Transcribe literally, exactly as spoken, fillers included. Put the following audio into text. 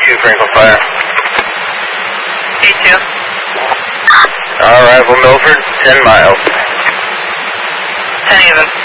two Franklin Fire. K two. Arrival Milford, ten miles. ten even.